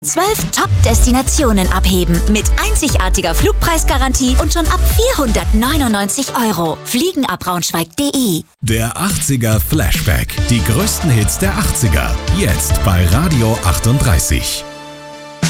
12 Top-Destinationen abheben mit einzigartiger Flugpreisgarantie und schon ab 499 €. Fliegenabraunschweig.de. Der 80er Flashback. Die größten Hits der 80er. Jetzt bei Radio 38.